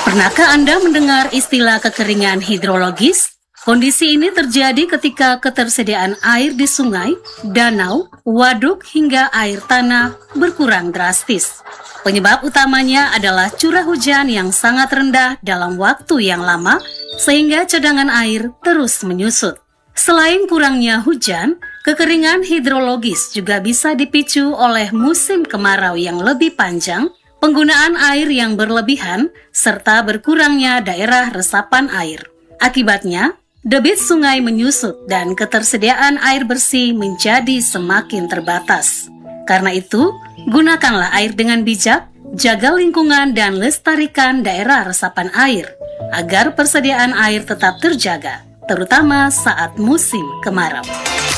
Pernahkah Anda mendengar istilah kekeringan hidrologis? Kondisi ini terjadi ketika ketersediaan air di sungai, danau, waduk hingga air tanah berkurang drastis. Penyebab utamanya adalah curah hujan yang sangat rendah dalam waktu yang lama, sehingga cadangan air terus menyusut. Selain kurangnya hujan, kekeringan hidrologis juga bisa dipicu oleh musim kemarau yang lebih panjang, penggunaan air yang berlebihan, serta berkurangnya daerah resapan air. Akibatnya, debit sungai menyusut dan ketersediaan air bersih menjadi semakin terbatas. Karena itu, gunakanlah air dengan bijak, jaga lingkungan dan lestarikan daerah resapan air, agar persediaan air tetap terjaga, terutama saat musim kemarau.